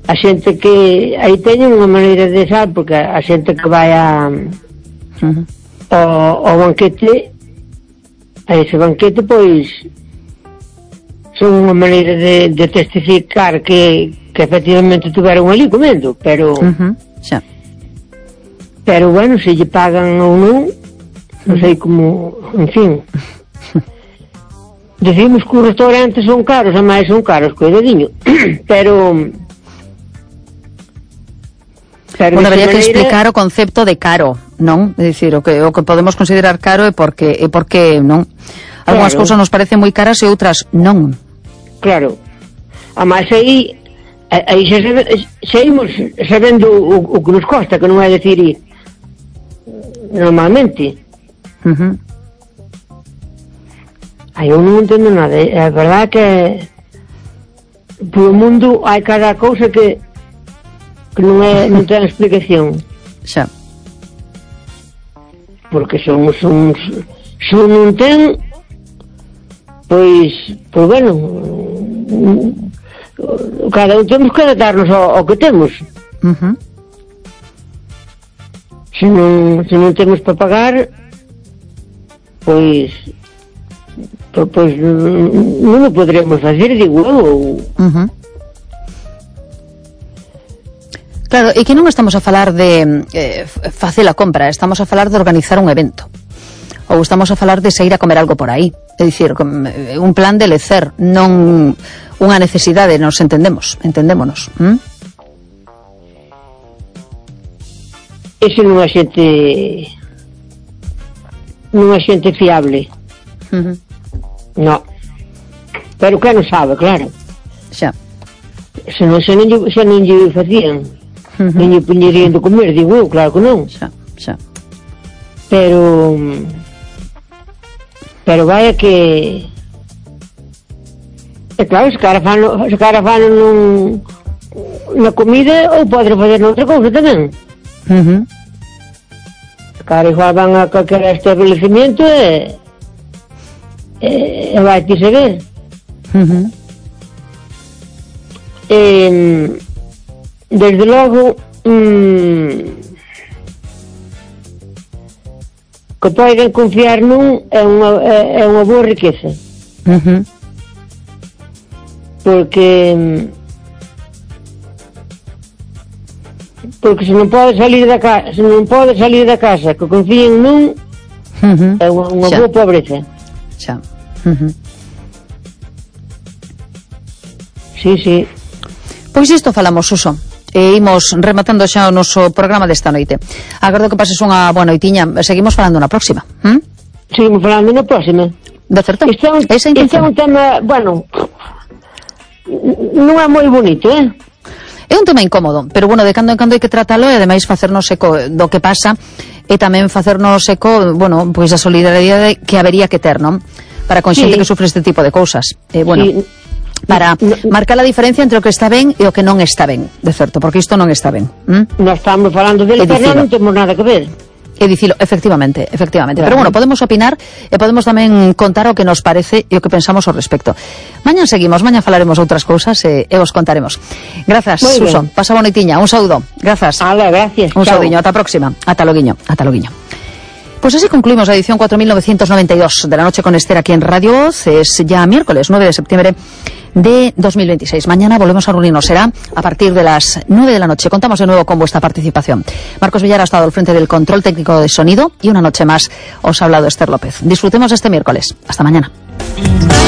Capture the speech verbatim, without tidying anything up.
a xente que aí teñen unha maneira de sal, porque a xente que vai a uh-huh. ao, ao banquete, a ese banquete, pois son unha maneira de, de testificar que, que efectivamente tuveron ali comendo, pero uh-huh. xa. Pero bueno, se lle pagan ou non, non sei como, en fin. Decimos que os restaurantes son caros, a máis son caros, coidadiño, pero Pero bueno, habría maneira... que explicar o concepto de caro, non? É dicir, o que o que podemos considerar caro é porque é porque non. Algúas claro. cousas nos parecen moi caras e outras non. Claro. A máis aí aí xa seguimos sabendo o, o que nos costa, que non é decir normalmente. Uh-huh. Aí eu non entendo nada. É verdade que polo mundo hai cada cousa que que non é, non ten explicación. Xa. Porque son son son non ten, pois, pois bueno, cada un temos que adaptarnos ao, ao que temos. Uh-huh. Se non, se non temos para pagar, pois pois, pois non o poderemos facer, digo eu. Uh-huh. Claro, e que non estamos a falar de eh, facer a compra, estamos a falar de organizar un evento, ou estamos a falar de sair a comer algo por aí, é dicir, un plan de lecer, non unha necesidade, nos entendemos, entendémonos. ¿Mm? Ese non é xente non é xente fiable. Uh-huh. No, pero que non sabe, claro. Xa. Se non se non lle, se non lle facían, uh-huh. non lle puñerían de comer, digo eu, claro que non. Xa, xa. Pero pero vaya que é claro, se cara fan, se cara fan nun, na comida, ou pode fazer noutra cousa tamén. Uh-huh. Se cara igual van a calquera establecimiento e e, e vai te saber. Uh-huh. E, desde logo mm, que poden confiar nun é unha, é, é unha boa riqueza. Uh-huh. Porque porque se non pode salir da casa, se non pode salir da casa que confíen nun, uh-huh. é unha, unha boa pobreza. Xa. Uh-huh. Sí, sí. Pois isto falamos, Suso, e imos rematando xa o noso programa desta noite. Agardo que pases unha boa noitiña. Seguimos falando na próxima. ¿Mm? Seguimos falando na próxima. De certo? Isto é un, isto é un tema, bueno, non é moi bonito, eh? É un tema incómodo, pero bueno, de cando en cando hai que tratalo e ademais facernos eco do que pasa e tamén facernos eco, bueno, pois a solidariedade que habería que ter, non? Para con xente sí. que sufre este tipo de cousas. E bueno, sí. para no, marcar a diferencia entre o que está ben e o que non está ben, de certo, porque isto non está ben. ¿Mm? Non estamos falando del Fernando, non temos nada que ver. E dicilo, efectivamente, efectivamente. Claro. Pero bueno, podemos opinar e podemos tamén contar o que nos parece e o que pensamos ao respecto. Mañan seguimos, mañan falaremos outras cousas e, e vos contaremos. Grazas, Suso. Pasa boa noitiña. Un saúdo. Grazas. Ala, gracias. Un saudiño. Ata a próxima. Ata loguiño. Ata loguiño. Pues así concluimos la edición cuatro mil novecientos noventa y dos de la noche con Esther aquí en Radio Voz. Es ya miércoles nueve de septiembre de dos mil veintiséis. Mañana volvemos a reunirnos. Será a partir de las nueve de la noche. Contamos de nuevo con vuestra participación. Marcos Villar ha estado al frente del control técnico de sonido y una noche más os ha hablado Esther López. Disfrutemos este miércoles. Hasta mañana.